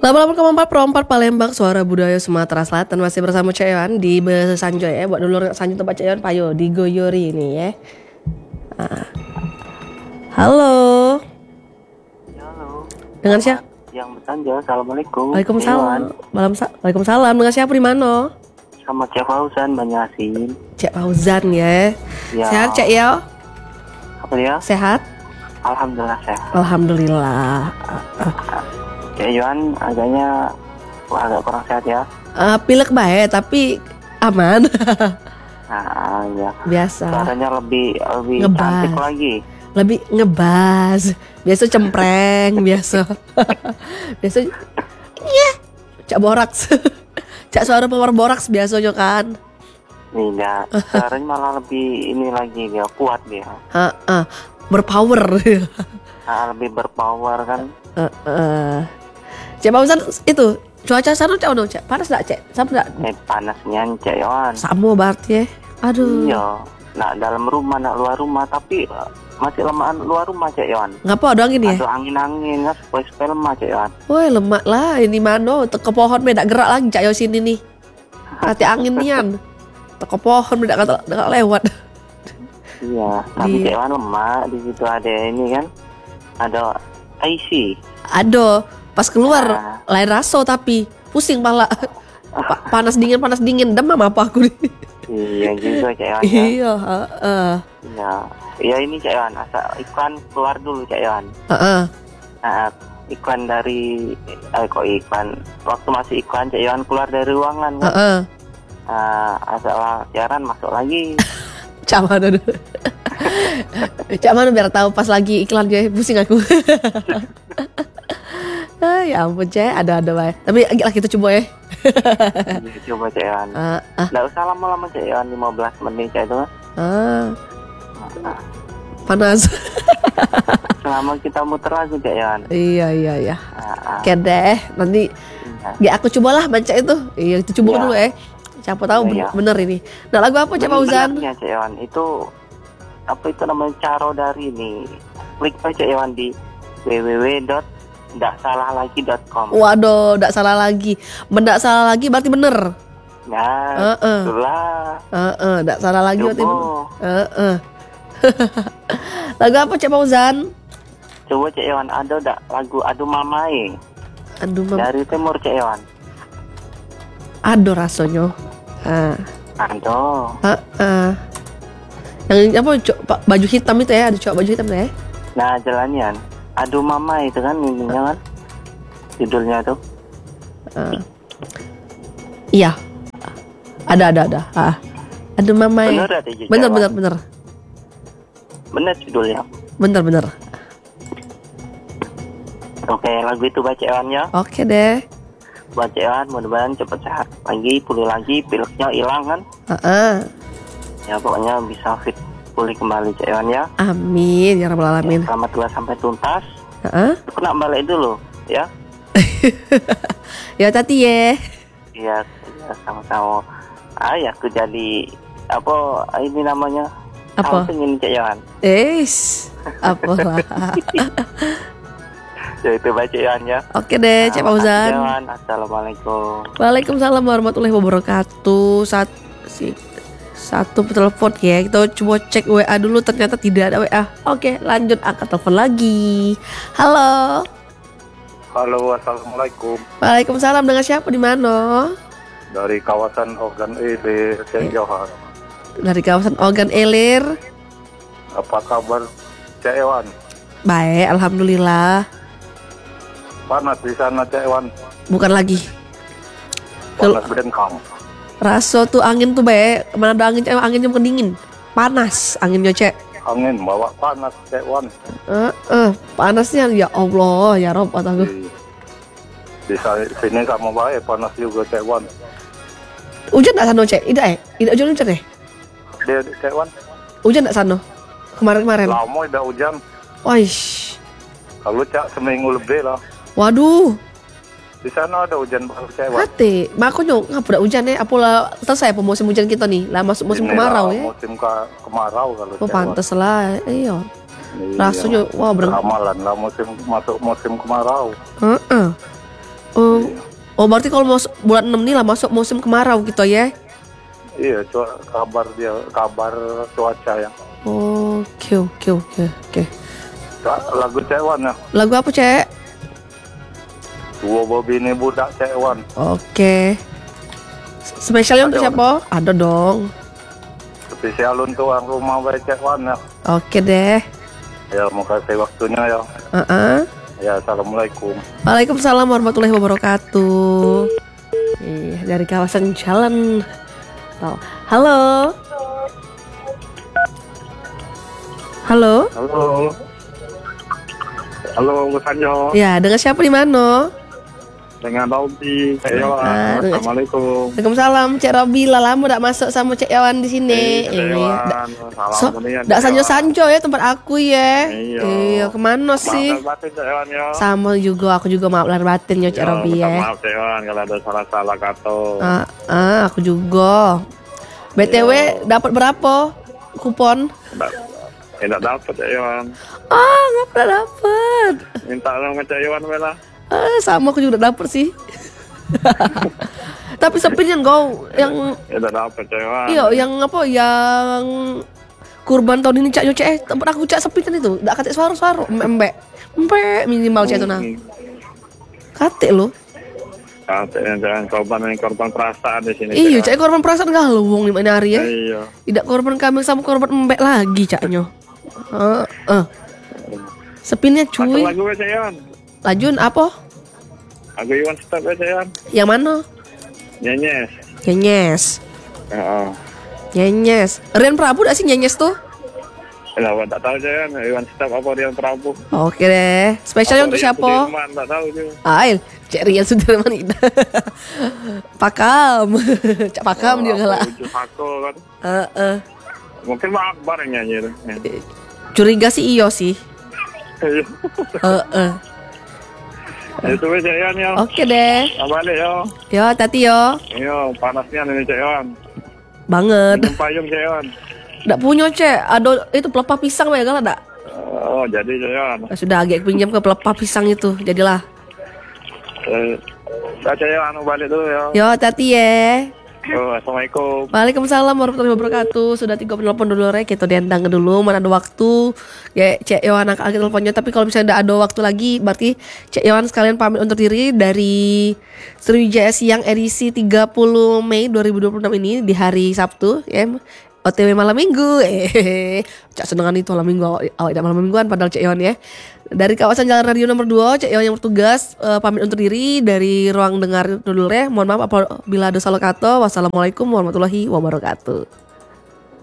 88,4 Palembang, suara budaya Sumatera Selatan. Masih bersama Cek Yohan di Sanjo ya. Buat dulu Sanjo tempat Cek Yohan payo di Goyori ini ya. Halo. Halo. Dengan siapa? Yang bertanya, assalamualaikum. Waalaikumsalam. Waalaikumsalam. Dengan siapa di mana? Sama Cek Fauzan Banyasin. Cek Fauzan ya. Ya. Sehat Cek Yo? Apa dia? Sehat? Alhamdulillah sehat. Alhamdulillah. Cek Yohan agaknya agak kurang sehat ya. Pilek baik tapi aman. Nah, ya. Biasa. Suaranya lebih Ngebas. cantik lagi. Lebih ngebas. Biasa cempreng, biasa. Biasa iya. Cak boraks. Cak suara power boraks biasanya kan. Tidak, suaranya malah lebih ini lagi dia, kuat dia. Berpower. Lebih berpower kan. Cek Fauzan itu cuaca sana cak ono cek panas enggak cek? Sama enggak? Panasnya Cek Yohan. Sama berarti ya. Aduh. Iya. Nah, dalam rumah, nak luar rumah, tapi masih lemahan luar rumah Cek Yohan. Ngapa ada angin ya? Ada angin-angin kan, supaya lemah Cek Yohan. Woi lemak lah ini mano teko pohon medak gerak lagi cak yo sini nih. Hati angin nian. Teko pohon medak kata lewat. Iya, tapi Cek Yohan lemah. Di situ ada ini kan, ada IC. Aduh, pas keluar lain raso tapi pusing pala. Panas dingin demam apa aku nih. Iya juga Cek Yohan. Iya, Iya. Iya ini Cek Yohan, asal iklan keluar dulu Cek Yohan. Iklan dari iklan waktu masih iklan Cek Yohan keluar dari ruangan kan. Asal siaran masuk lagi. Cak mana dulu. Cak mana biar tahu pas lagi iklan gue pusing aku. Ya ampun Cek, ada baik. Tapi lah kita coba ya. Coba Cek Yohan. Nggak usah lama-lama Cek Yohan, 15 menit Cek itu kan. Panas. Selama kita muter lagu Cek Yohan. Iya. Oke deh, nanti ya aku cobalah baca itu. Iya, kita coba dulu ya. Siapa tahu bener ini. Nah, lagu apa Cek Fauzan? Benernya Cek Yohan, itu apa itu namanya caro dari ini. Klik aja Cek Yohan di www.ndaksalalagi.com. Waduh, ndak salah lagi. Mendak salah lagi berarti bener. Nah, itulah. Ndak salah lagi berarti bener. Lagu apa Cek Fauzan? Coba Cek Yohan, ada ndak lagu Adu Mamai? Dari Timur Cek Yohan. Aduh rasanya. Aduh. Yang apa baju hitam itu ya, ada cowok baju hitam ya. Nah, jalannya Adu Mama itu kan ininya kan. Judulnya tuh. Iya. Ada. Adu Mama. Bener. Bener judulnya. Bener. Oke, lagu itu baca Yohan ya. Oke deh. Baca Yohan, mudah-mudahan cepat sehat lagi, pulih lagi, pileknya hilang kan. Ya pokoknya bisa fit pulih kembali Cek Yohan ya. Amin ya rabbal alamin. Ya, selamat dulu sampai tuntas. Kena balik dulu ya. Ya tati ya. Iya, sama-sama. Ya aku jadi apa ini namanya? Apa? Ingin Cek Yohan. Apa lah. Ya itu baca Yohan ya. Oke deh Cek Fauzan. Assalamualaikum. Waalaikumsalam warahmatullahi wabarakatuh. Satu telepon ya. Kita coba cek WA dulu, ternyata tidak ada WA. Oke, lanjut angkat telepon lagi. Halo. Halo, assalamualaikum. Waalaikumsalam, dengan siapa di mana? Dari kawasan Ogan Ilir, Cek Yohan. Dari kawasan Ogan Ilir. Apa kabar Cek Yohan? Baik, alhamdulillah. Panas di sana Cek Yohan. Bukan lagi. Panas berdengkang. Raso tuh angin tuh baik. Mana ada anginnya bukan dingin. Panas anginnya Cek. Angin bawa panas Cek Yohan. Panasnya ya Allah ya Rob ataku. Di sini sama baik panas juga Cek Yohan. Hujan enggak sana Cek? Tidak hujan deh. Dia Cek Yohan. Hujan enggak sana? Kemarin. Lama udah hujan. Waish. Kalau Cak seminggu lebih lah. Waduh. Di sana ada hujan baru Cek Yohan. Hati, makanya ngapa hujan ya? Apalah selesai musim hujan kita nih. Lah masuk musim kemarau ya. Musim kemarau kalau Cek Yohan. Pantes lah. Iya. Rasanya wah Ramalan lah masuk musim kemarau. Oh, oh berarti kalau bulan 6 nih lah masuk musim kemarau gitu ya? Iya, kabar cuaca ya. Oke. Lagu Cekwan ya. Lagu apa, Cek? Dua bini budak Cekwan. Oke. Spesialnya untuk siapa? Ada dong. Spesial untuk orang rumah baik Cekwan ya. Oke deh. Ya, mau kasih waktunya ya. Ya, assalamualaikum. Waalaikumsalam warahmatullahi wabarakatuh. Dari kawasan jalan. Oh, halo. Halo. Halo, Gus Anjo. Ya, dengan siapa di mana? Dengan Robi. Assalamualaikum. Waalaikumsalam, Cek Robi. Lah lama tak masuk sama Cek Yawan di sini. Dak sanjo-sanjo ya tempat aku ya. Iya, kemana sih? Sama juga, aku juga maaf lahir batin ya Cek Robi ya. Maaf Cek Yawan kalau ada salah-salah kata. Aku juga. BTW dapat berapa kupon? Tidak dapat Cek Yawan. Nggak pernah dapat. Minta sama Cek Yawan lah. Sama aku juga dapet sih. Tapi sepinnya kau yang tidak dapat Cek Yawan. iya yang apa yang kurban tahun ini cak nyocek tempat aku cak sepinnya itu nggak kate suara mbek minimal cak itu nah kate lo. Jangan korban perasaan di sini. Iya cak korban perasaan gak lu wong lima hari ya. Iya. Tidak korban kambing sama korban mbek lagi caknya. Sepinnya cuy. Lagu Cek Yawan. Lajun apa? Aku Iwan Step Cek Yawan. Yang mana? Nyenyes. Nyenyes. Rian Prabu gak sih Nyenyes tuh? Lah, tak tahu Cek Yawan. Iwan Step apa Rian Prabu. Oke deh. Spesialnya untuk siapa? Tak tahu juga. Cek Rian Sudirman itu. Pakam. Cak Pakam dia galak. Pakam kan. Mungkin Mak Akbar yang nyanyi. Curiga sih iyo sih. Itu Cek Yawan ya. Oke deh. Balik yo. Yo, tati yo. Yo, panasnya ini Cek Yawan. Banget. Minum payung Cek Yawan. Nggak punya Cek. Ada itu pelepah pisang ya galak dak? Oh, jadi Cek Yawan. Sudah agak pinjam ke pelepah pisang itu. Jadilah. Cek Yawan balik dulu ya. Yo, tati ya. Assalamualaikum. Waalaikumsalam warahmatullahi wabarakatuh. Sudah 3 penelpon dulu rek. Kita diandang dulu. Mana ada waktu. Ya Cek Yawan agak teleponnya. Tapi kalau misalnya tidak ada waktu lagi, berarti Cek Yawan sekalian pamit undur diri dari Sriwijaya Siang edisi 30 Mei 2026 ini di hari Sabtu ya. OTW malam minggu. Cak senengan itu malam minggu. Awak tidak malam mingguan padahal Cek Yawan ya. Dari kawasan Jalan Radio nomor 2, Cek Yawan yang bertugas pamit undur diri dari ruang dengar dulu ya. Mohon maaf apabila ada salah kata. Wassalamualaikum warahmatullahi wabarakatuh.